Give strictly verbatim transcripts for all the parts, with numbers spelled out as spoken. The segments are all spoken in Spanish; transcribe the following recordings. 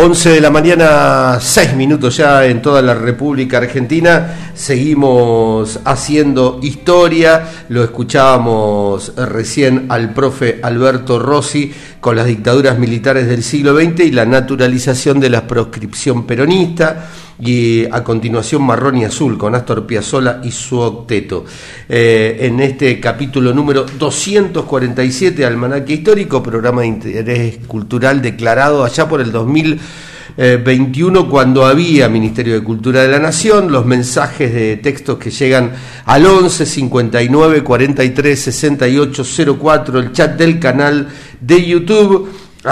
once de la mañana, seis minutos ya en toda la República Argentina. Seguimos haciendo historia. Lo escuchábamos recién al profe Alberto Rossi con las dictaduras militares del siglo veinte y la naturalización de la proscripción peronista. Y a continuación Marrón y Azul con Astor Piazzolla y su octeto. Eh, en este capítulo número doscientos cuarenta y siete, Almanaque Histórico, programa de interés cultural declarado allá por el dos mil veintiuno, cuando había Ministerio de Cultura de la Nación. Los mensajes de textos que llegan al once cincuenta y nueve cuarenta y tres sesenta y ocho cero cuatro, el chat del canal de YouTube.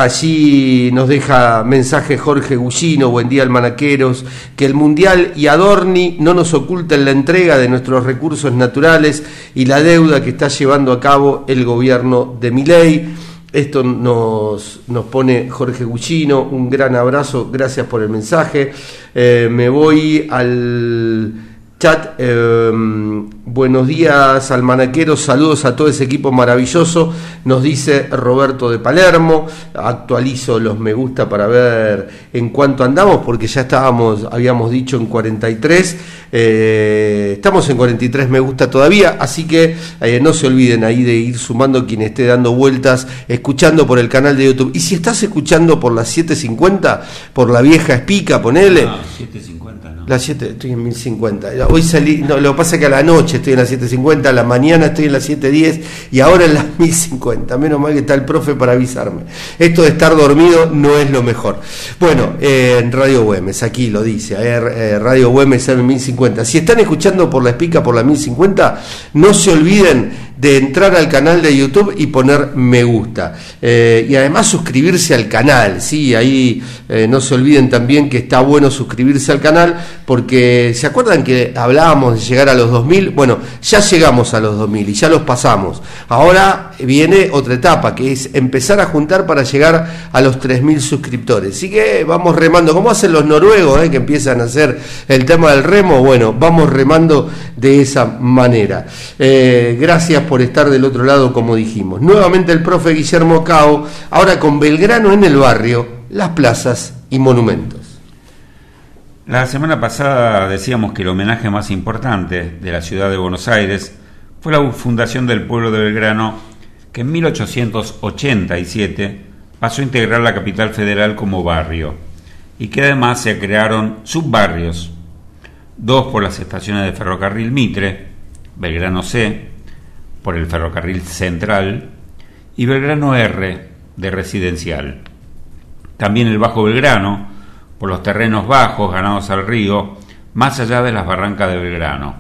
Allí nos deja mensaje Jorge Gullino: buen día, almanaqueros, que el Mundial y Adorni no nos oculten la entrega de nuestros recursos naturales y la deuda que está llevando a cabo el gobierno de Milei. Esto nos, nos pone Jorge Gullino, un gran abrazo, gracias por el mensaje. Eh, me voy al chat. Eh, buenos días, almanaqueros, saludos a todo ese equipo maravilloso, nos dice Roberto de Palermo. Actualizo los me gusta para ver en cuánto andamos, porque ya estábamos, habíamos dicho en cuarenta y tres, eh, estamos en cuarenta y tres me gusta todavía, así que eh, no se olviden ahí de ir sumando quien esté dando vueltas, escuchando por el canal de YouTube. Y si estás escuchando por las siete cincuenta, por la vieja Espica, ponele. No, siete cincuenta no. La siete, estoy en mil cincuenta. Hoy salí, no, lo que pasa es que a la noche estoy en la siete cincuenta, a la mañana estoy en la siete diez y ahora en la mil cincuenta. Menos mal que está el profe para avisarme. Esto de estar dormido no es lo mejor. Bueno, eh, en Radio Güemes, aquí lo dice, eh, Radio Güemes en mil cincuenta. Si están escuchando por la Espica, por la mil cincuenta, no se olviden de entrar al canal de YouTube y poner me gusta. Eh, y además suscribirse al canal, ¿sí? Ahí eh, no se olviden también que está bueno suscribirse al canal, porque ¿se acuerdan que hablábamos de llegar a los dos mil? Bueno, ya llegamos a los dos mil y ya los pasamos. Ahora viene otra etapa, que es empezar a juntar para llegar a los tres mil suscriptores. Así que vamos remando, como hacen los noruegos, eh, que empiezan a hacer el tema del remo. Bueno, vamos remando de esa manera. Eh, gracias por estar del otro lado, como dijimos. Nuevamente el profe Guillermo Cao, ahora con Belgrano en el barrio, las plazas y monumentos. La semana pasada decíamos que el homenaje más importante de la ciudad de Buenos Aires fue la fundación del pueblo de Belgrano, que en mil ochocientos ochenta y siete pasó a integrar la capital federal como barrio, y que además se crearon subbarrios, dos por las estaciones de ferrocarril Mitre, Belgrano C, por el ferrocarril Central, y Belgrano R, de residencial. También el Bajo Belgrano, por los terrenos bajos ganados al río, más allá de las barrancas de Belgrano.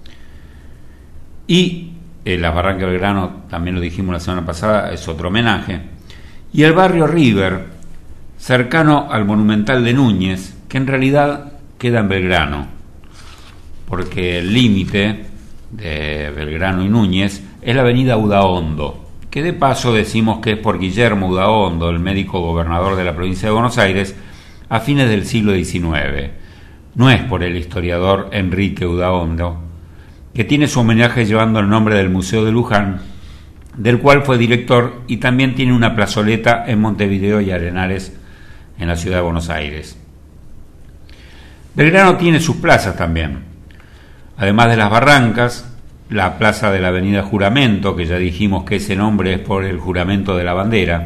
Y eh, las barrancas de Belgrano, también lo dijimos la semana pasada, es otro homenaje. Y el barrio River, cercano al Monumental de Núñez, que en realidad queda en Belgrano, porque el límite de Belgrano y Núñez es la avenida Udaondo, que de paso decimos que es por Guillermo Udaondo, el médico gobernador de la provincia de Buenos Aires, a fines del siglo diecinueve. No es por el historiador Enrique Udaondo, que tiene su homenaje llevando el nombre del Museo de Luján, del cual fue director, y también tiene una plazoleta en Montevideo y Arenales, en la ciudad de Buenos Aires. Belgrano tiene sus plazas también, además de las barrancas, la plaza de la avenida Juramento, que ya dijimos que ese nombre es por el juramento de la bandera,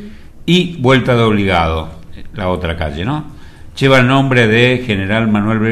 y Vuelta de Obligado, la otra calle, ¿no? Lleva el nombre de General Manuel Belgrano,